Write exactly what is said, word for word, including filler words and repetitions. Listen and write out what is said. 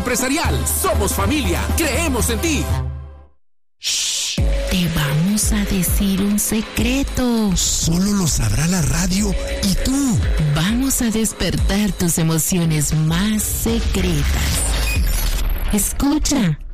Empresarial, somos familia, creemos en ti. Shh, te vamos a decir un secreto. Solo lo sabrá la radio y tú. Vamos a despertar tus emociones más secretas. Escucha.